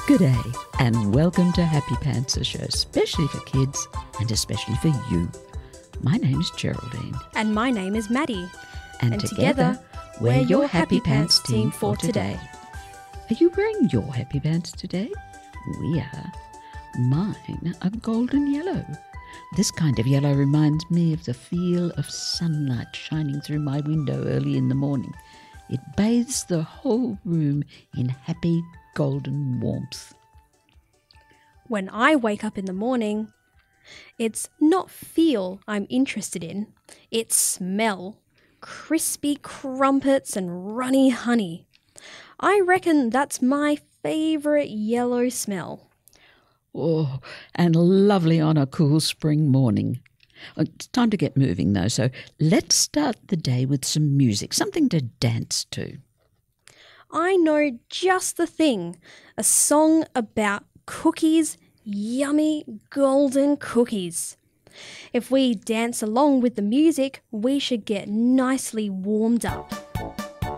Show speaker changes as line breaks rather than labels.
Good day and welcome to Happy Pants, a show especially for kids and especially for you. My name's Geraldine.
And my name is Maddie.
And together, we're your Happy Pants team for today. Are you wearing your Happy Pants today? We are. Mine are golden yellow. This kind of yellow reminds me of the feel of sunlight shining through my window early in the morning. It bathes the whole room in happy golden warmth.
When I wake up in the morning, it's not feel I'm interested in, it's smell. Crispy crumpets and runny honey. I reckon that's my favourite yellow smell.
Oh, and lovely on a cool spring morning. It's time to get moving though, so let's start the day with some music, something to dance to.
I know just the thing, a song about cookies, yummy golden cookies. If we dance along with the music, we should get nicely warmed up.